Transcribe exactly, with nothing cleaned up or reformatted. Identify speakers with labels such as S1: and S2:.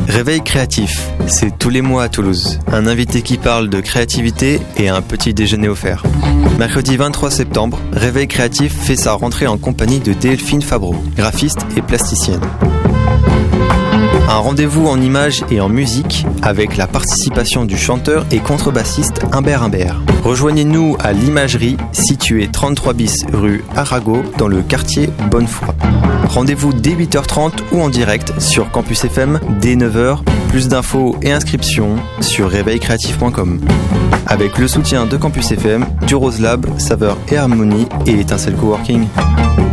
S1: Réveil créatif, c'est tous les mois à Toulouse. Un invité qui parle de créativité et un petit déjeuner offert. Mercredi vingt-trois septembre, Réveil créatif fait sa rentrée en compagnie de Delphine Fabreau, graphiste et plasticienne. Un rendez-vous en images et en musique avec la participation du chanteur et contrebassiste Humbert Humbert. Rejoignez-nous à l'imagerie située trente-trois bis rue Arago dans le quartier Bonnefoy. Rendez-vous dès huit heures trente ou en direct sur Campus F M dès neuf heures. Plus d'infos et inscriptions sur réveil créatif point com. Avec le soutien de Campus F M, du Rose Lab, Saveur et Harmonie et Étincelle Coworking.